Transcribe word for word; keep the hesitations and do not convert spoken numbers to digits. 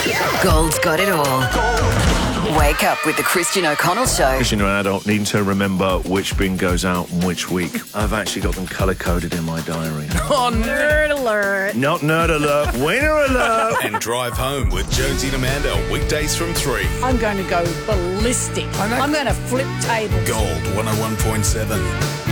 Gold's got it all. Wake up with the Christian O'Connell Show. Because you're an adult, needing to remember which bin goes out and which week. I've actually got them colour-coded in my diary. Oh, nerd alert. Not nerd alert, winner alert. And Drive Home with Jonesy and Amanda, weekdays from three. I'm going to go ballistic. I'm going to flip tables. Gold one oh one point seven.